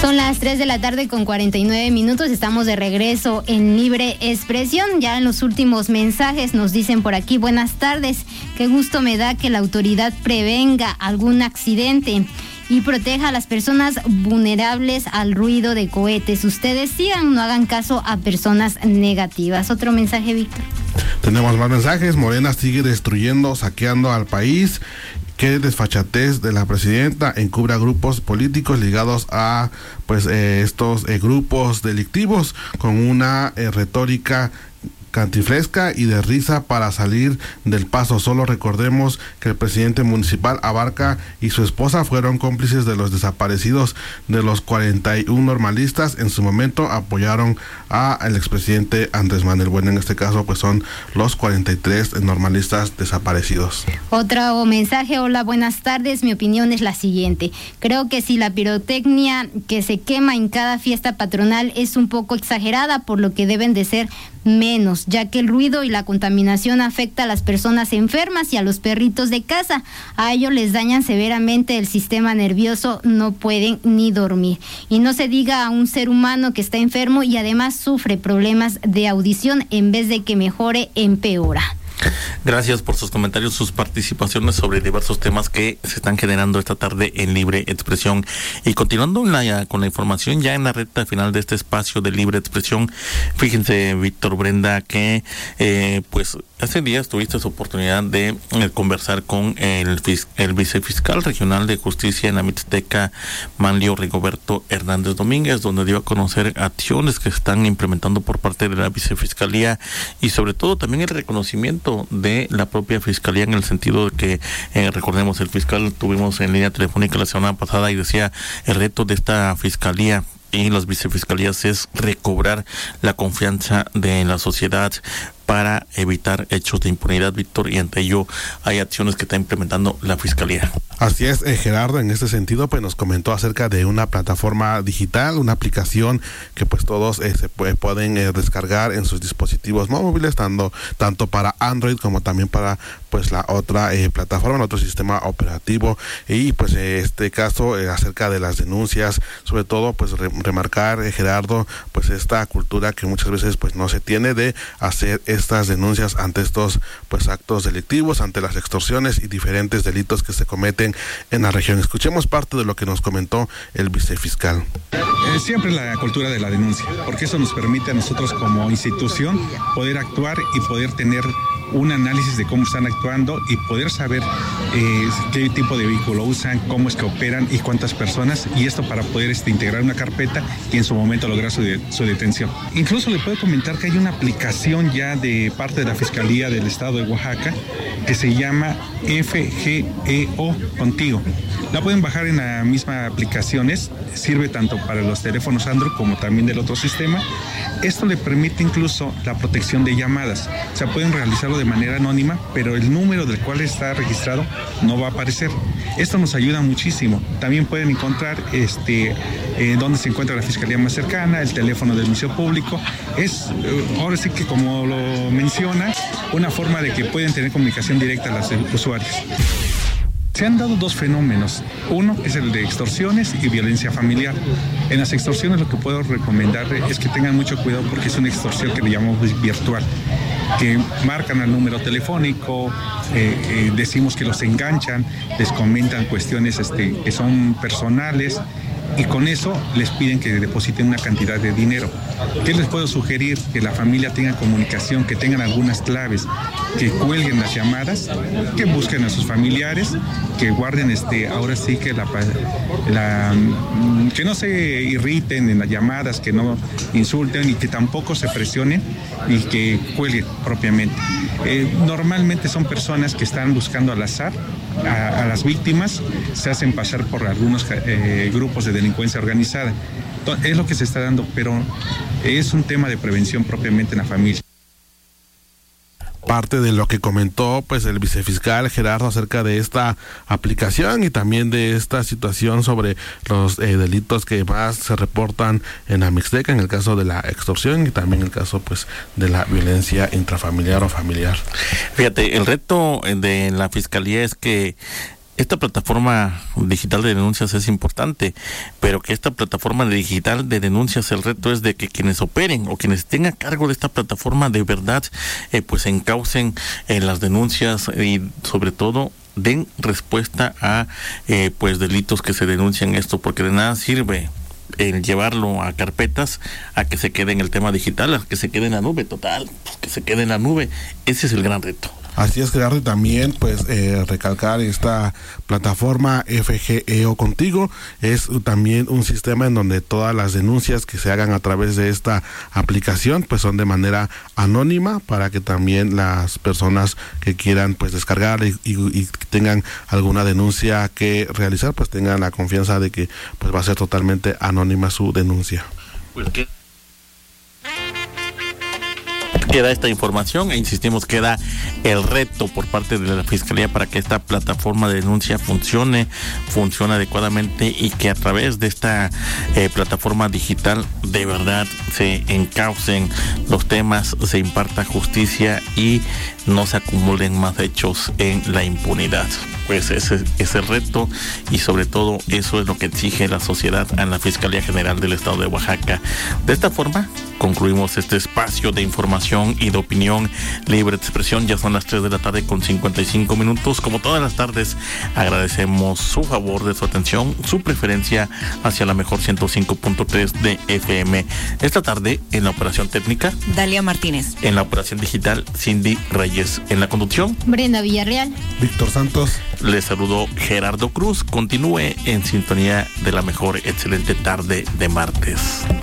Son las 3 de la tarde con 49 minutos. Estamos de regreso en Libre Expresión. Ya en los últimos mensajes nos dicen por aquí: buenas tardes. Qué gusto me da que la autoridad prevenga algún accidente y proteja a las personas vulnerables al ruido de cohetes. Ustedes sigan, no hagan caso a personas negativas. Otro mensaje, Víctor. Tenemos más mensajes. Morena sigue destruyendo, saqueando al país. Qué desfachatez de la presidenta, encubre a grupos políticos ligados a estos grupos delictivos con una retórica cantiflesca y de risa para salir del paso. Solo recordemos que el presidente municipal Abarca y su esposa fueron cómplices de los desaparecidos de los 41 normalistas. En su momento apoyaron al expresidente Andrés Manuel. Bueno, en este caso pues son los 43 normalistas desaparecidos. Otro mensaje: hola, buenas tardes. Mi opinión es la siguiente. Creo que si la pirotecnia que se quema en cada fiesta patronal es un poco exagerada, por lo que deben de ser menos, ya que el ruido y la contaminación afecta a las personas enfermas y a los perritos de casa. A ellos les dañan severamente el sistema nervioso, no pueden ni dormir. Y no se diga a un ser humano que está enfermo y además sufre problemas de audición, en vez de que mejore, empeora. Gracias por sus comentarios, sus participaciones sobre diversos temas que se están generando esta tarde en Libre Expresión. Y continuando con la información ya en la recta final de este espacio de Libre Expresión, fíjense, Víctor, Brenda, que hace días tuviste esa oportunidad de conversar con el vicefiscal regional de justicia en la Mixteca, Manlio Rigoberto Hernández Domínguez, donde dio a conocer acciones que se están implementando por parte de la vicefiscalía y sobre todo también el reconocimiento de la propia fiscalía, en el sentido de que recordemos, el fiscal tuvimos en línea telefónica la semana pasada y decía: el reto de esta fiscalía y las vicefiscalías es recobrar la confianza de la sociedad para evitar hechos de impunidad, Víctor, y ante ello hay acciones que está implementando la Fiscalía. Así es, Gerardo, en este sentido pues nos comentó acerca de una plataforma digital, una aplicación que pues todos se pueden descargar en sus dispositivos móviles, tanto para Android como también para pues la otra plataforma, el otro sistema operativo. Y pues este caso acerca de las denuncias, sobre todo pues remarcar, Gerardo, pues esta cultura que muchas veces pues no se tiene de hacer estas denuncias ante estos pues actos delictivos, ante las extorsiones y diferentes delitos que se cometen en la región. Escuchemos parte de lo que nos comentó el vicefiscal. Siempre la cultura de la denuncia, porque eso nos permite a nosotros como institución poder actuar y poder tener un análisis de cómo están actuando y poder saber qué tipo de vehículo usan, cómo es que operan y cuántas personas, y esto para poder integrar una carpeta y en su momento lograr su detención. Incluso le puedo comentar que hay una aplicación ya de parte de la Fiscalía del Estado de Oaxaca que se llama FGEO Contigo. La pueden bajar en la misma aplicación, sirve tanto para los teléfonos Android como también del otro sistema. Esto le permite incluso la protección de llamadas. O sea, pueden realizarlo de manera anónima, pero el número del cual está registrado no va a aparecer. Esto nos ayuda muchísimo. También pueden encontrar dónde se encuentra la fiscalía más cercana, el teléfono del Ministerio Público. Es, ahora sí que como lo menciona, una forma de que pueden tener comunicación directa a los usuarios. Se han dado dos fenómenos. Uno es el de extorsiones y violencia familiar. En las extorsiones lo que puedo recomendar es que tengan mucho cuidado, porque es una extorsión que le llamamos virtual, que marcan al número telefónico, decimos que los enganchan, les comentan cuestiones que son personales, y con eso les piden que depositen una cantidad de dinero. ¿Qué les puedo sugerir? Que la familia tenga comunicación, que tengan algunas claves, que cuelguen las llamadas, que busquen a sus familiares, que guarden ahora sí que que no se irriten en las llamadas, que no insulten y que tampoco se presionen y que cuelguen propiamente. Normalmente son personas que están buscando al azar a las víctimas, se hacen pasar por algunos grupos de delincuencia organizada. Entonces, es lo que se está dando, pero es un tema de prevención propiamente en la familia. Parte de lo que comentó pues el vicefiscal Gerardo acerca de esta aplicación y también de esta situación sobre los delitos que más se reportan en la Mixteca, en el caso de la extorsión y también en el caso pues de la violencia intrafamiliar o familiar. Fíjate, el reto de la fiscalía es que esta plataforma digital de denuncias es importante, pero que esta plataforma digital de denuncias, el reto es de que quienes operen o quienes estén a cargo de esta plataforma de verdad, pues encaucen las denuncias y sobre todo den respuesta a pues delitos que se denuncian esto, porque de nada sirve el llevarlo a carpetas a que se quede en el tema digital, a que se quede en la nube, total, pues que se quede en la nube. Ese es el gran reto. Así es, Gerardo, y también pues recalcar esta plataforma FGEO Contigo es también un sistema en donde todas las denuncias que se hagan a través de esta aplicación pues son de manera anónima, para que también las personas que quieran pues descargar y tengan alguna denuncia que realizar pues tengan la confianza de que pues va a ser totalmente anónima su denuncia. Pues queda esta información e insistimos, queda el reto por parte de la Fiscalía para que esta plataforma de denuncia funcione adecuadamente y que a través de esta plataforma digital de verdad se encaucen los temas, se imparta justicia y no se acumulen más hechos en la impunidad. Pues ese reto y sobre todo eso es lo que exige la sociedad a la Fiscalía General del Estado de Oaxaca. De esta forma concluimos este espacio de información y de opinión libre de expresión. Ya son las 3 de la tarde con 55 minutos. Como todas las tardes, agradecemos su favor de su atención, su preferencia hacia la mejor 105.3 de FM. Esta tarde en la operación técnica, Dalia Martínez. En la operación digital, Cindy Reyes. En la conducción, Brenda Villarreal. Víctor Santos. Les saludó Gerardo Cruz. Continúe en sintonía de la mejor excelente tarde de martes.